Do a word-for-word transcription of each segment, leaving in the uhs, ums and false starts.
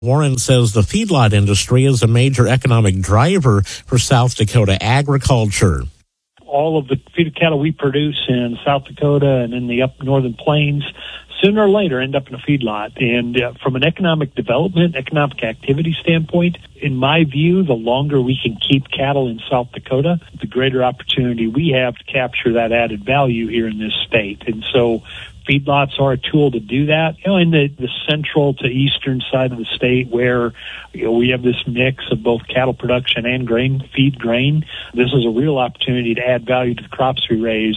Warren says the feedlot industry is a major economic driver for South Dakota agriculture. All of the feeder cattle we produce in South Dakota and in the up northern plains sooner or later end up in a feedlot. And uh, from an economic development, economic activity standpoint, in my view, the longer we can keep cattle in South Dakota, the greater opportunity we have to capture that added value here in this state. And so feedlots are a tool to do that. You know, in the, the central to eastern side of the state where you know, we have this mix of both cattle production and grain, feed grain, this is a real opportunity to add value to the crops we raise.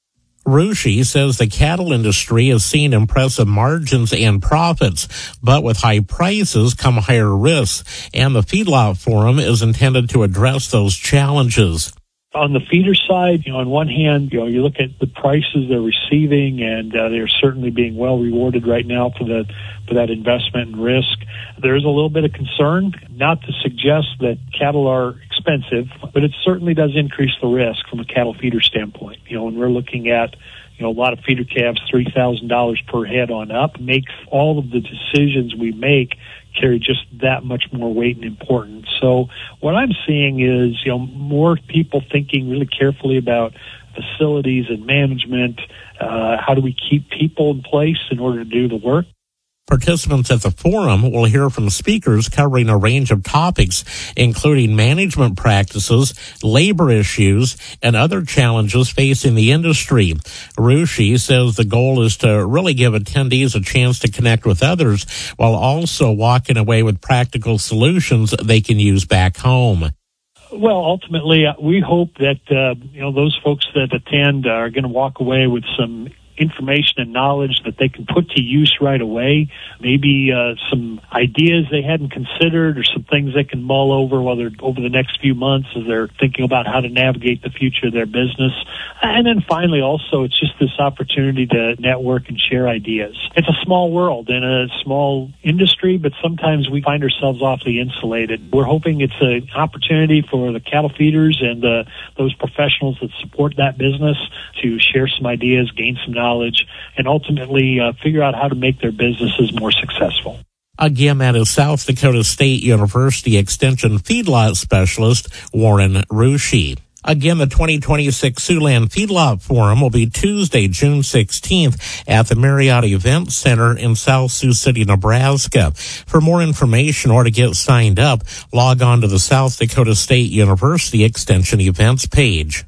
Ruschi says the cattle industry has seen impressive margins and profits, but with high prices come higher risks, and the Feedlot Forum is intended to address those challenges. On the feeder side, you know, on one hand, you know, you look at the prices they're receiving, and uh, they're certainly being well rewarded right now for the for that investment and risk. There is a little bit of concern, not to suggest that cattle are expensive, but it certainly does increase the risk from a cattle feeder standpoint. You know, when we're looking at, you know, a lot of feeder calves, three thousand dollars per head on up, makes all of the decisions we make carry just that much more weight and importance. So what I'm seeing is, you know, more people thinking really carefully about facilities and management. Uh, how do we keep people in place in order to do the work? Participants at the forum will hear from speakers covering a range of topics, including management practices, labor issues, and other challenges facing the industry. Ruschi says the goal is to really give attendees a chance to connect with others while also walking away with practical solutions they can use back home. Well, ultimately, uh, we hope that uh, you know those folks that attend are going to walk away with some information and knowledge that they can put to use right away, maybe uh, some ideas they hadn't considered or some things they can mull over whether over the next few months as they're thinking about how to navigate the future of their business. And then finally, also, it's just this opportunity to network and share ideas. It's a small world and a small industry, but sometimes we find ourselves awfully insulated. We're hoping it's an opportunity for the cattle feeders and uh, those professionals that support that business to share some ideas, gain some knowledge, knowledge, and ultimately uh, figure out how to make their businesses more successful. Again, that is South Dakota State University Extension Feedlot Specialist Warren Ruschi. Again, the twenty twenty-six Siouxland Feedlot Forum will be Tuesday, June sixteenth at the Marriott Event Center in South Sioux City, Nebraska. For more information or to get signed up, log on to the South Dakota State University Extension Events page.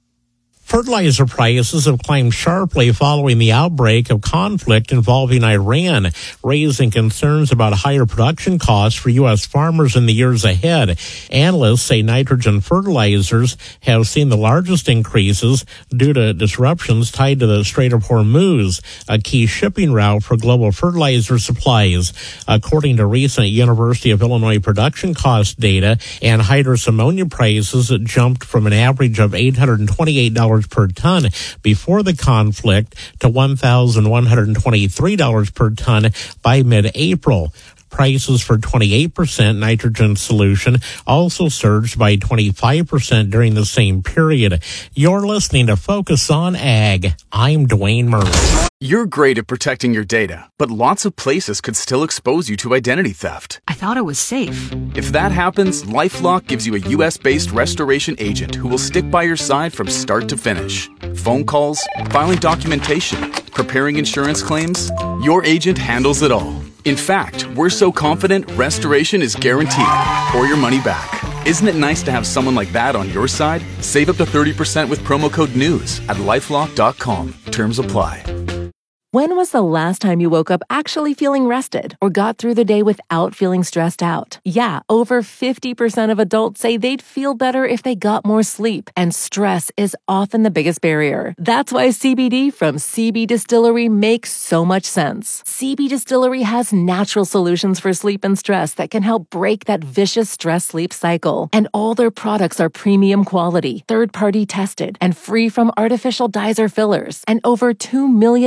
Fertilizer prices have climbed sharply following the outbreak of conflict involving Iran, raising concerns about higher production costs for U S farmers in the years ahead. Analysts say nitrogen fertilizers have seen the largest increases due to disruptions tied to the Strait of Hormuz, a key shipping route for global fertilizer supplies. According to recent University of Illinois production cost data, anhydrous ammonia prices jumped from an average of eight hundred twenty-eight dollars per ton before the conflict to one thousand one hundred twenty-three dollars per ton by mid-April. Prices for twenty-eight percent nitrogen solution also surged by twenty-five percent during the same period. You're listening to Focus on Ag. I'm Dwayne Murray. You're great at protecting your data, but lots of places could still expose you to identity theft. I thought it was safe. If that happens, LifeLock gives you a U S-based restoration agent who will stick by your side from start to finish. Phone calls, filing documentation, preparing insurance claims, your agent handles it all. In fact, we're so confident restoration is guaranteed or your money back. Isn't it nice to have someone like that on your side? Save up to thirty percent with promo code NEWS at lifelock dot com. Terms apply. When was the last time you woke up actually feeling rested or got through the day without feeling stressed out? Yeah, over fifty percent of adults say they'd feel better if they got more sleep, and stress is often the biggest barrier. That's why C B D from C B Distillery makes so much sense. C B Distillery has natural solutions for sleep and stress that can help break that vicious stress-sleep cycle. And all their products are premium quality, third-party tested, and free from artificial dyes or fillers. And over two million customers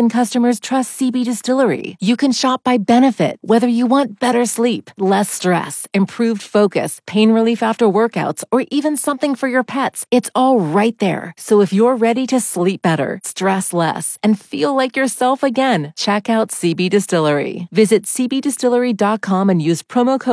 customers trust C B Distillery. You can shop by benefit, whether you want better sleep, less stress, improved focus, pain relief after workouts, or even something for your pets. It's all right there. So if you're ready to sleep better, stress less, and feel like yourself again, check out C B Distillery. Visit c b distillery dot com and use promo code